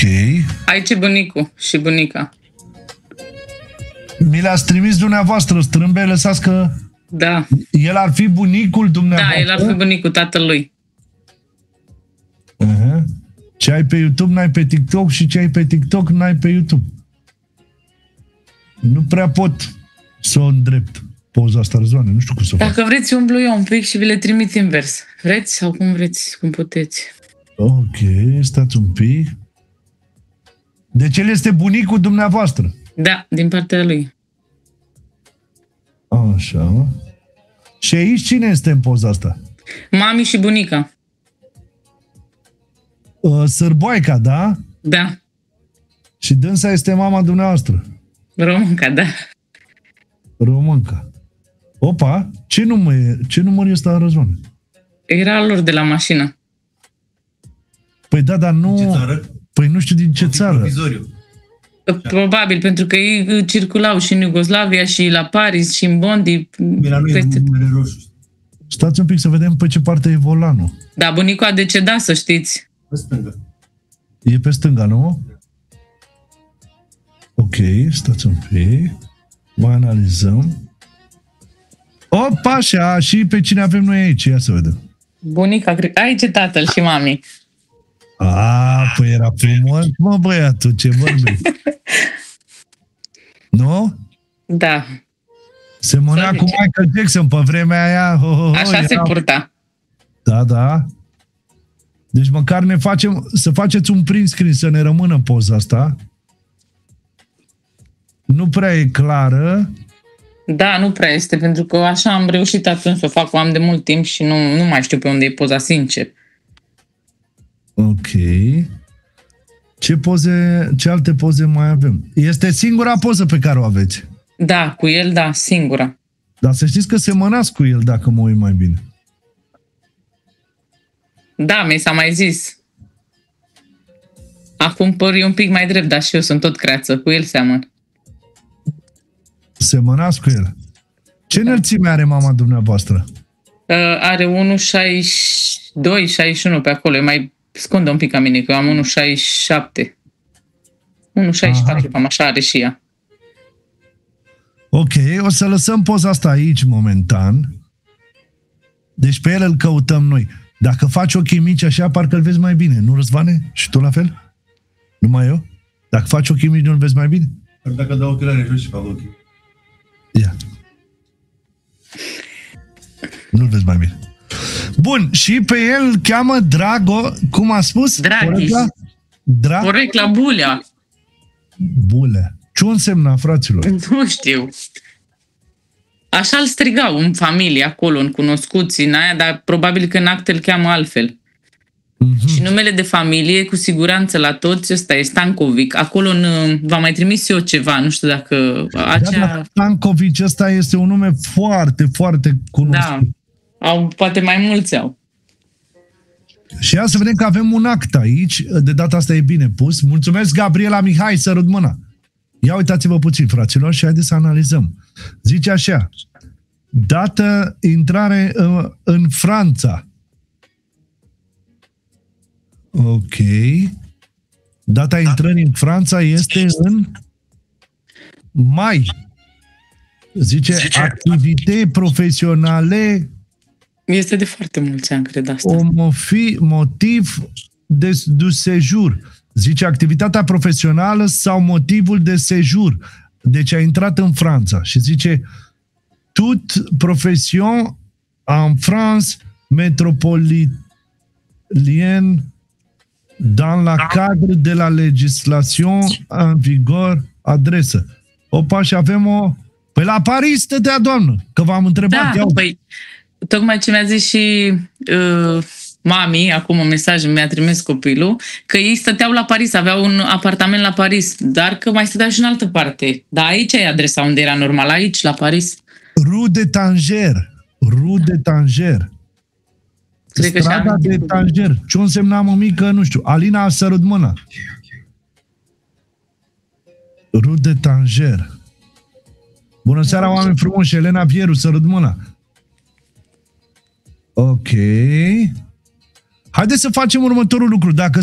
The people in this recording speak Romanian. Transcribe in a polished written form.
Aici e bunicul și bunica. Mi le-ați trimis dumneavoastră, strâmbe, lăsați că... Da. El ar fi bunicul dumneavoastră? Da, el ar fi bunicul tatălui. Ce ai pe YouTube, n-ai pe TikTok și ce ai pe TikTok, n-ai pe YouTube. Nu prea pot să o îndrept poza asta, Răzvane, nu știu cum să o fac. Dacă vreți, umblu eu un pic și vi le trimit invers. Vreți sau cum vreți, cum puteți. Ok, stați un pic. Deci el este bunicul dumneavoastră? Da, din partea lui. Așa. Și aici cine este în poza asta? Mami și bunica. Sârboaica, da? Da. Și dânsa este mama dumneavoastră? Românca, da. Românca. Opa, ce număr este ăsta, Răzvan? Era al lor de la mașină. Păi da, dar nu... Ce țară? Păi nu știu din ce țară. Provizoriu. Probabil, pentru că ei circulau și în Iugoslavia și la Paris și în Bondi. La noi e numele roșu. Stați un pic să vedem pe ce parte e volanul. Da, bunicul a decedat, să știți. Pe stânga. E pe stânga, nu? Ok, stați un pic. Mai analizăm. Opa, așa, și pe cine avem noi aici? Ia să vedem. Bunica, cred că aici e tatăl și mami. Păi era frumos, mă, băiatul, ce vorbești. Nu? Da. Semăna cu Michael Jackson pe vremea aia. Așa se purta. Da, da. Deci măcar să faceți un print screen să ne rămână poza asta. Nu prea e clară. Da, nu prea este, pentru că așa am reușit atunci să o fac, am de mult timp și nu mai știu pe unde e poza, sincer. Ok. Ce alte poze mai avem? Este singura poză pe care o aveți? Da, cu el, da, singura. Dar să știți că semănați cu el, dacă mă uit mai bine. Da, mi s-a mai zis. Acum păr e un pic mai drept, dar și eu sunt tot creață, cu el seamăn. Semănați cu el. Ce înălțime are mama dumneavoastră? Are 1,62, 61 pe acolo, e mai scundă un pic ca mine, că eu am 1,67. 1,64, cam așa are și ea. Ok, o să lăsăm poza asta aici momentan. Deci pe el îl căutăm noi. Dacă faci ochii mici așa, parcă îl vezi mai bine, nu, Răzvane? Și tu la fel? Numai eu? Dacă faci ochii mici, nu-l vezi mai bine? Dar dacă dau ochelare jos și fac ochii. Ia. Nu-l vezi mai bine. Bun, și pe el îl cheamă Drago, cum a spus? Draghi. Porecla Bulea. Bulea. Ce însemna, fraților? Nu știu. Așa îl strigau în familie, acolo, în cunoscuții, în aia, dar probabil că în acte îl cheamă altfel. Și numele de familie, cu siguranță la toți, ăsta e Stankovic. Acolo v-am mai trimis eu ceva, nu știu dacă... Da, Stankovic ăsta este un nume foarte, foarte cunoscut. Da, poate mai mulți au. Și ia să vedem că avem un act aici, de data asta e bine pus. Mulțumesc, Gabriela Mihai, sărut mâna. Ia uitați-vă puțin, fraților, și haideți să analizăm. Zice așa: dată intrare în Franța. Ok. Data intrării în Franța este în mai. Zice activități profesionale. Este de foarte mulți ani, cred asta. Motiv de sejur. Zice activitatea profesională sau motivul de sejur. Deci a intrat în Franța. Și zice toute profession en France métropolitaine dans la cadre de la legislation en vigueur adresă. Opa, și avem o... Păi la Paris stătea, doamnă, că v-am întrebat. Da, păi, tocmai ce mi-a zis și mami, acum un mesaj mi-a trimis copilul, că ei stăteau la Paris, aveau un apartament la Paris, dar că mai stăteau și în altă parte. Dar aici e adresa unde era normal, aici, la Paris. Rue de Tanger. Rue de Tanger. Strada de Tanger. Ce însemna, mămică? Nu știu. Alina, sărut mâna. Rue de Tanger. Bună seara, oameni frumoși. Elena Vieru, sărut mâna. Ok. Haideți să facem următorul lucru. Dacă